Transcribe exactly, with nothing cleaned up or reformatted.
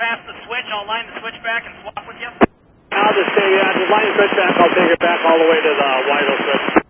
past the switch. I'll line the switch back and swap with you. I'll just take it. I'll just line the switch back. I'll take it back all the way to the wide open switch.